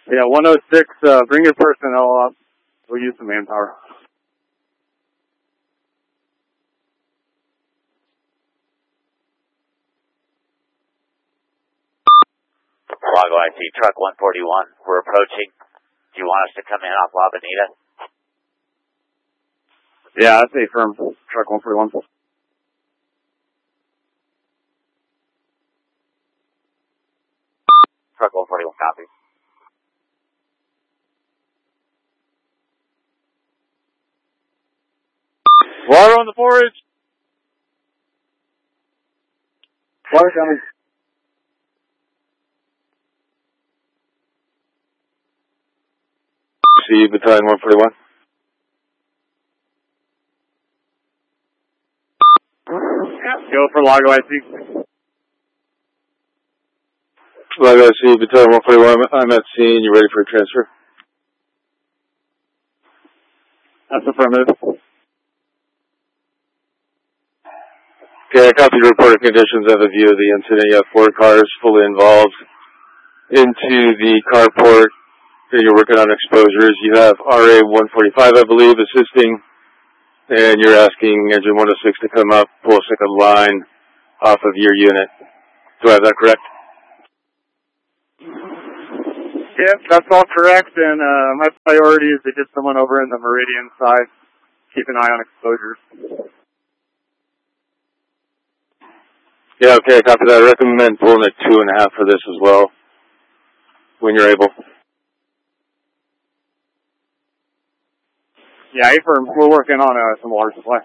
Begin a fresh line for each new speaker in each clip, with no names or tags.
Yeah, 106, bring your personnel up. We'll use some manpower.
Lago IC, truck 141. We're approaching. Do you want us to come in off La Bonita?
Yeah, that's a firm. Truck 141.
Truck 141, copy.
Water on the forage. Water coming.
See Battalion 141.
Go for Lago IC.
Lago IC, Battalion 141. I'm at scene. You ready for a transfer?
That's affirmative.
Okay, I copy the reported conditions. I have a view of the incident. You have 4 cars fully involved into the carport. You're working on exposures. You have RA 145, I believe, assisting. And you're asking engine 106 to come up, pull a second line off of your unit. Do I have that correct?
Yep, that's all correct. And my priority is to get someone over in the Meridian side. Keep an eye on exposures.
Yeah, okay, copy that. I recommend pulling a 2.5 for this as well, when you're able.
Yeah, we're working on some water supply.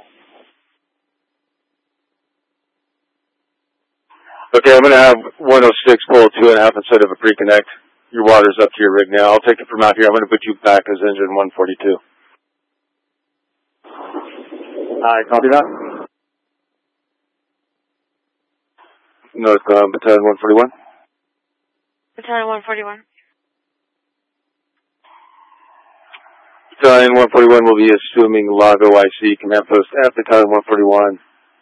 Okay, I'm going to have 106 pull a 2.5 instead of a pre-connect. Your water's up to your rig now. I'll take it from out here. I'm going to put you back as engine 142.
Copy that.
North Battalion 141.
Battalion 141.
Battalion 141 will be assuming Lago IC command post at Battalion 141.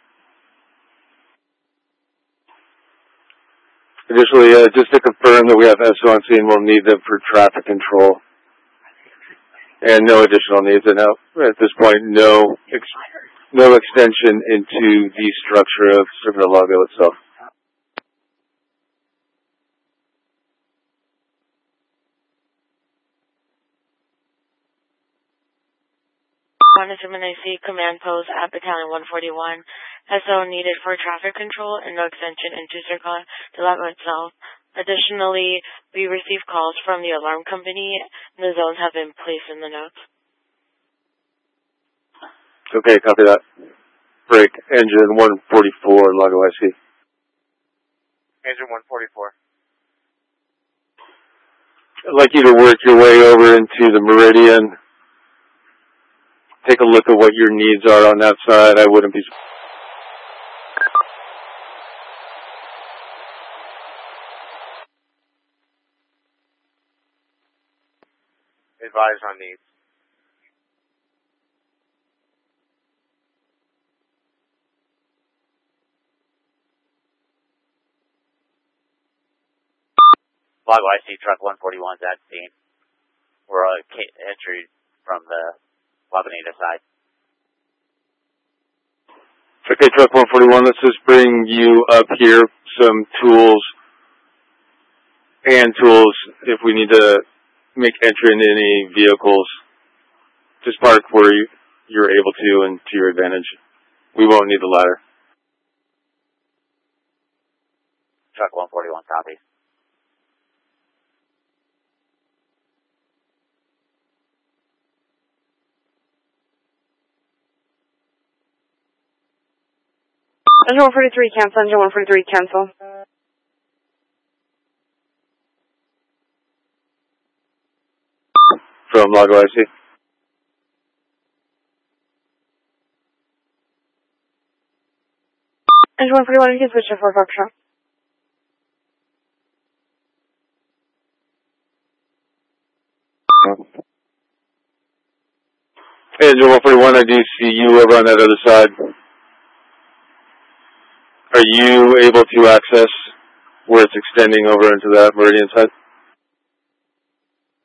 Additionally, just to confirm that we have SO on scene, we'll need them for traffic control. And no additional needs. And at this point, no extension into the structure of Cervito Lago itself.
Monitoring IC command post at Battalion 141. SO needed for traffic control and no extension into Circle de Lago itself. Additionally, we received calls from the alarm company and the zones have been placed in the notes.
Okay, copy that. Break engine 144, Lago IC.
Engine 144.
I'd like you to work your way over into the Meridian. Take a look at what your needs are on that side. I wouldn't be...
Advise on needs. Lago IC truck 141's at scene. We're entry from the La Bonita side.
Okay, truck 141, let's just bring you up here some tools, hand tools, if we need to make entry into any vehicles. Just park where you're able to and to your advantage. We won't need the ladder.
Truck 141, copy.
Engine 143, cancel. Engine 143, cancel.
From Lago IC.
Engine 141, you can switch to 4 Foxtrot.
Engine 141, I do see you over on that other side. Are you able to access where it's extending over into that Meridian side?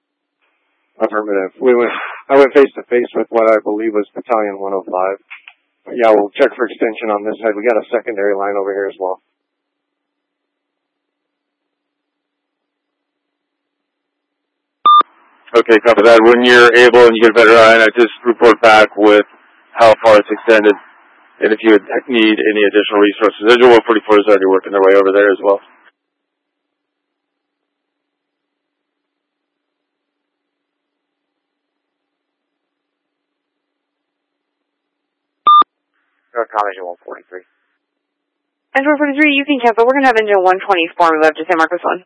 Affirmative. I went face to face with what I believe was Battalion 105. But yeah, we'll check for extension on this side. We got a secondary line over here as well.
Okay, copy that. When you're able and you get a better line, I just report back with how far it's extended and if you would need any additional resources. Agent 144 is already working their way over there as well.
Engine 143.
Engine 143, you can cancel. We're going to have engine 124 move up to San Marcos 1.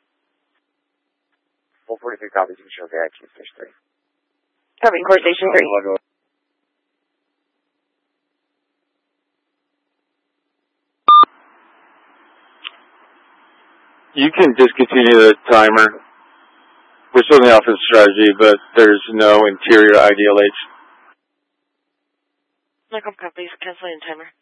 143 copies, you can show the IQ Station 3.
Copy, Core Station 3.
You can discontinue the timer. We're still in the offensive strategy, but there's no interior IDLH.
NOCOM copies, canceling timer.